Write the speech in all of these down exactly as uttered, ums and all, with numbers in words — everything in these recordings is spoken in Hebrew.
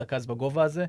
רכז בגובה הזה.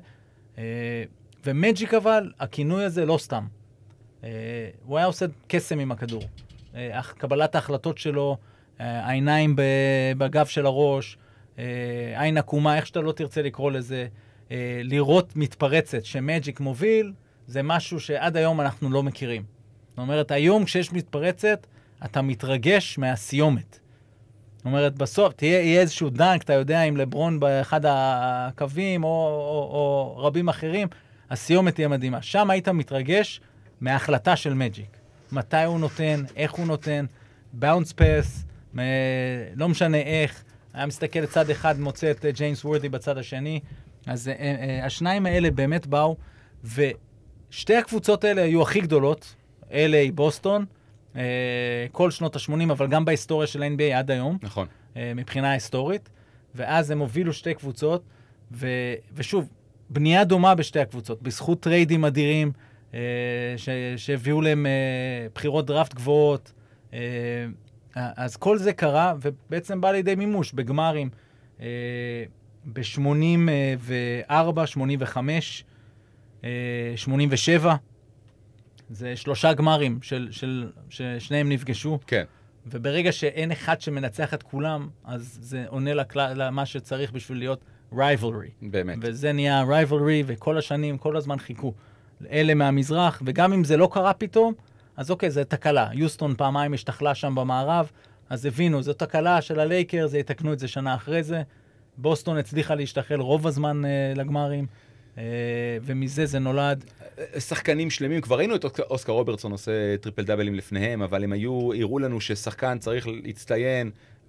ומג'יק אבל, הכינוי הזה לא סתם. הוא היה עושה קסם עם הכדור. קבלת ההחלטות שלו, העיניים בגב של הראש, עין עקומה, איך שאתה לא תרצה לקרוא לזה, לראות מתפרצת שמג'יק מוביל, זה משהו שעד היום אנחנו לא מכירים. זאת אומרת, היום כשיש מתפרצת, אתה מתרגש מהסיומת. זאת אומרת, בסוף תהיה איזשהו דנק, אתה יודע, עם לברון באחד הקווים, או, או, או רבים אחרים, הסיומת תהיה מדהימה. שם היית מתרגש מההחלטה של מג'יק. מתי הוא נותן, איך הוא נותן, באונס פס, לא משנה איך, היה מסתכל לצד אחד, מוצא את ג'יימס וורדי בצד השני, אז אה, אה, השניים האלה באמת באו, ושתי הקבוצות האלה היו הכי גדולות, אל איי, בוסטון, אה, כל שנות ה-שמונים, אבל גם בהיסטוריה של ה-אן בי איי עד היום, נכון. אה, מבחינה היסטורית, ואז הם הובילו שתי קבוצות, ו, ושוב, בנייה דומה בשתי הקבוצות, בזכות טריידים אדירים, אה, ש, שהביאו להם אה, בחירות דראפט גבוהות, אה, אז כל זה קרה, ובעצם בא לידי מימוש בגמרים, אה, ב-שמונים וארבע, שמונים וחמש, שמונים ושבע, זה שלושה גמרים של, של, ששניהם נפגשו. כן. וברגע שאין אחד שמנצח את כולם, אז זה עונה לכלל, למה שצריך בשביל להיות rivalry. באמת. וזה נהיה rivalry, וכל השנים, כל הזמן חיכו. אלה מהמזרח, וגם אם זה לא קרה פתאום, אז אוקיי, זה תקלה. יוסטון פעמיים השתחלה שם במערב, אז הבינו, זו תקלה של הלייקר, זה יתקנו את זה שנה אחרי זה. בוסטון הצליחה להשתחל רוב הזמן אה, לגמרים, אה, ומזה זה נולד. שחקנים שלמים, כבר ראינו את אוסקר רוברטסון עושה טריפל דאבלים לפניהם, אבל הם היו, הראו לנו ששחקן צריך להצטיין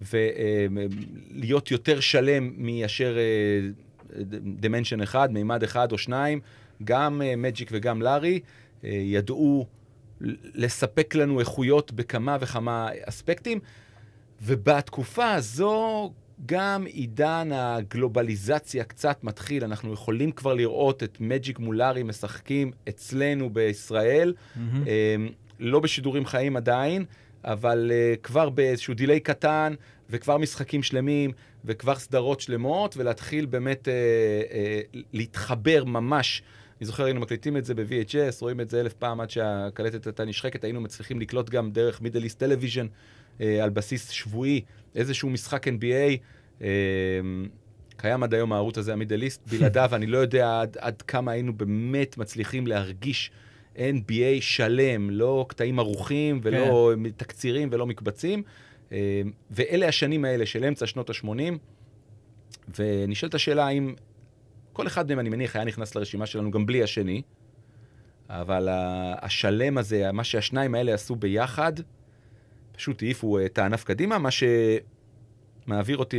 ולהיות יותר שלם מאשר דמנשן אחד, מימד אחד או שניים. גם מג'יק וגם לארי ידעו לספק לנו איכויות בכמה וכמה אספקטים, ובתקופה הזו גם עידן הגלובליזציה קצת מתחיל. אנחנו יכולים כבר לראות את מג'יק מול לארי משחקים אצלנו בישראל, mm-hmm. לא בשידורים חיים עדיין, אבל כבר באיזשהו דילי קטן, וכבר משחקים שלמים, וכבר סדרות שלמות, ולהתחיל באמת להתחבר ממש. אני זוכר, היינו מקליטים את זה ב-וי אייץ' אס, רואים את זה אלף פעם עד שהקלטת הייתה נשחקת, היינו מצליחים לקלוט גם דרך מידל איסט טלוויז'ן, על בסיס שבועי, איזשהו משחק אן בי איי, קיים עד היום הערוץ הזה, המידל איסט, בלעדיו, אני לא יודע עד, עד כמה היינו באמת מצליחים להרגיש אן בי איי שלם, לא קטעים ערוכים ולא כן. תקצירים ולא מקבצים, ואלה השנים האלה של אמצע שנות ה-שמונים, ונשאלת השאלה האם כל אחד מהם, אני מניח, היה נכנס לרשימה שלנו גם בלי השני, אבל השלם הזה, מה שהשניים האלה עשו ביחד, פשוט העיפו את הענף קדימה, מה שמעביר אותי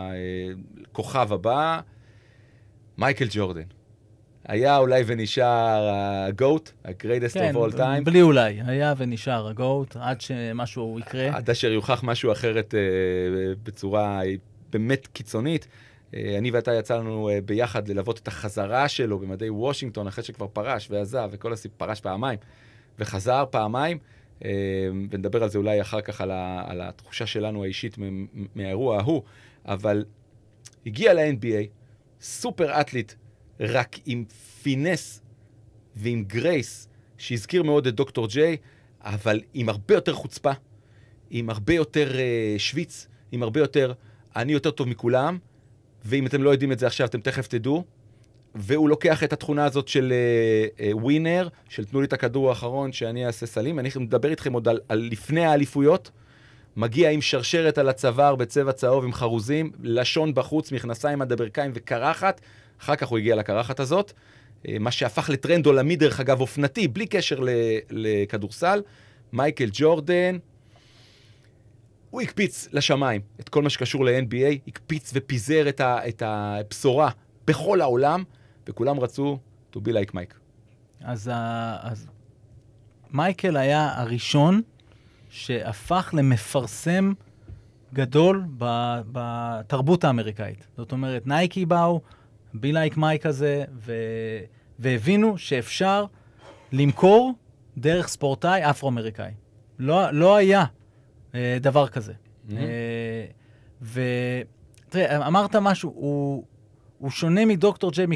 לכוכב הבא, מייקל ג'ורדן. היה אולי ונשאר הגוט, ה-greatest of all time. כן, בלי אולי, היה ונשאר הגוט, עד שמשהו יקרה. עד אשר יוכח משהו אחרת בצורה באמת קיצונית. אני ואתה יצא לנו ביחד ללוות את החזרה שלו במדי וושינגטון, אחרי שכבר פרש ועזב, וכל הסיפור פרש פעמיים, וחזר פעמיים, ונדבר על זה אולי אחר כך על, ה, על התחושה שלנו האישית מהאירוע ההוא, אבל הגיע ל-אן בי איי, סופר אתליט, רק עם פינס ועם גרייס, שהזכיר מאוד את דוקטור ג'יי, אבל עם הרבה יותר חוצפה, עם הרבה יותר uh, שוויץ, עם הרבה יותר, אני יותר טוב מכולם, ואם אתם לא יודעים את זה עכשיו, אתם תכף תדעו, והוא לוקח את התכונה הזאת של ווינר, uh, uh, של תנו לי את הכדור האחרון שאני אעשה סלים, אני מדבר איתכם עוד על, על לפני האליפויות, מגיע עם שרשרת על הצוואר בצבע צהוב עם חרוזים, לשון בחוץ, מכנסיים עד הברכיים וקרחת, אחר כך הוא הגיע לקרחת הזאת, uh, מה שהפך לטרנד עולמי דרך אגב אופנתי, בלי קשר לכדורסל, מייקל ג'ורדן, הוא הקפיץ לשמיים את כל מה שקשור ל-אן בי איי, הקפיץ ופיזר את, ה, את הבשורה בכל העולם, וכולם רצו to be like Mike. אז, אז מייקל היה הראשון שהפך למפרסם גדול בתרבות האמריקאית. זאת אומרת, נייקי באו, be like Mike הזה, ו, והבינו שאפשר למכור דרך ספורטאי אפרו-אמריקאי. לא, לא היה דבר כזה. Mm-hmm. ותראה, אמרת משהו, הוא, הוא שונה מדוקטור ג'יי